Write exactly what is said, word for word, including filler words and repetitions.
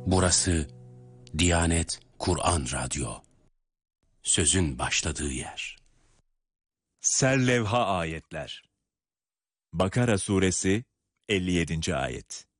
Burası Diyanet Kur'an Radyo. Sözün başladığı yer. Serlevha ayetler. Bakara suresi elli yedinci ayet.